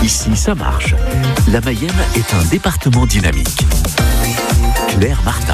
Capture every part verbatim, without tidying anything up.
Ici, ça marche. La Mayenne est un département dynamique. Claire Martin.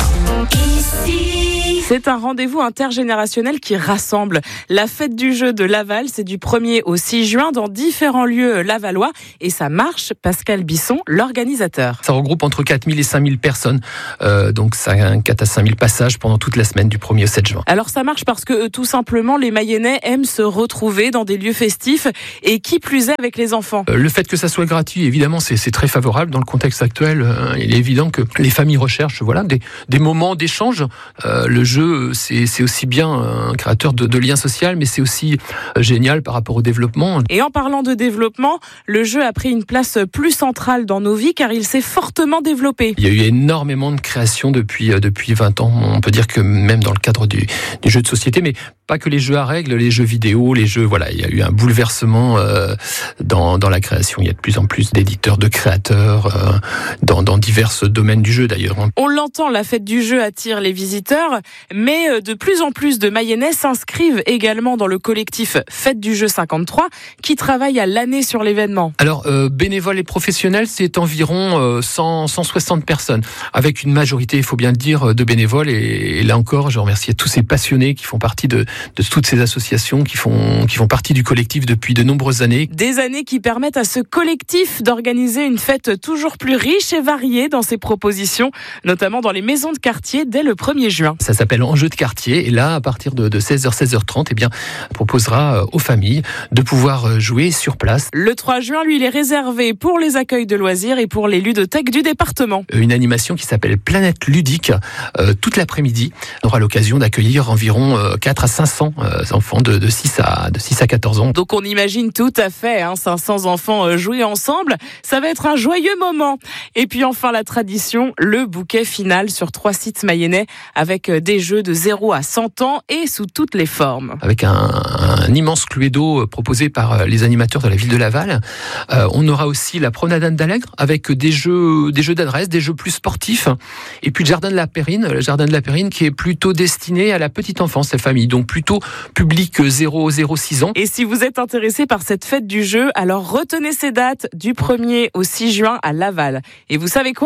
C'est un rendez-vous intergénérationnel qui rassemble. La fête du jeu de Laval, c'est du premier au six juin dans différents lieux lavallois. Et ça marche, Pascal Bisson, l'organisateur. Ça regroupe entre quatre mille et cinq mille personnes. Euh, donc ça a quatre à cinq mille passages pendant toute la semaine du premier au sept juin. Alors ça marche parce que tout simplement, les Mayennais aiment se retrouver dans des lieux festifs et qui plus est avec les enfants. Euh, le fait que ça soit gratuit, évidemment, c'est, c'est très favorable dans le contexte actuel. Euh, il est évident que les familles recherchent voilà, des, des moments d'échange. Euh, le jeu C'est, c'est aussi bien un créateur de, de liens sociaux, mais c'est aussi génial par rapport au développement. Et en parlant de développement, le jeu a pris une place plus centrale dans nos vies car il s'est fortement développé. Il y a eu énormément de créations depuis, depuis vingt ans. On peut dire que même dans le cadre du, du jeu de société, mais pas que les jeux à règles, les jeux vidéo, les jeux, voilà, il y a eu un bouleversement euh, dans, dans la création. Il y a de plus en plus d'éditeurs, de créateurs, euh, dans, dans divers domaines du jeu d'ailleurs. On l'entend, la fête du jeu attire les visiteurs, mais de plus en plus de Mayennais s'inscrivent également dans le collectif Fête du Jeu cinquante-trois qui travaille à l'année sur l'événement. Alors, euh, bénévoles et professionnels, c'est environ euh, cent, cent soixante personnes, avec une majorité, il faut bien le dire, de bénévoles. Et, et là encore, je remercie tous ces passionnés qui font partie de, de toutes ces associations, qui font, qui font partie du collectif depuis de nombreuses années. Des années qui permettent à ce collectif d'organiser une fête toujours plus riche et variée dans ses propositions, notamment dans les maisons de quartier dès le premier juin. Ça s'appelle Enjeu de quartier, et là, à partir de, de seize heures, seize heures trente, eh bien, on proposera aux familles de pouvoir jouer sur place. Le trois juin, lui, il est réservé pour les accueils de loisirs et pour les ludothèques du département. Une animation qui s'appelle Planète Ludique, euh, toute l'après-midi. On aura l'occasion d'accueillir environ euh, quatre à cinq cents euh, enfants de, de, six à, de six à quatorze ans. Donc on imagine tout à fait, hein, cinq cents enfants euh, jouer ensemble, ça va être un joyeux moment. Et puis enfin la tradition, le bouquet final sur trois sites mayennais avec euh, des jeux de zéro à cent ans et sous toutes les formes. Avec un, un immense cluedo proposé par les animateurs de la ville de Laval. Euh, on aura aussi la promenade Anne d'Allègre avec des jeux, des jeux d'adresse, des jeux plus sportifs. Et puis le jardin de la Périne, le jardin de la Périne qui est plutôt destiné à la petite enfance, la famille. Donc plutôt public zéro à six ans. Et si vous êtes intéressé par cette fête du jeu, alors retenez ces dates du premier au six juin à Laval. Et vous savez quoi ?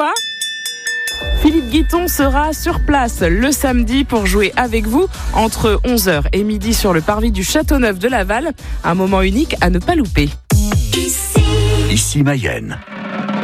Philippe Guiton sera sur place le samedi pour jouer avec vous entre onze heures et midi sur le parvis du Châteauneuf de Laval. Un moment unique à ne pas louper. Ici Mayenne.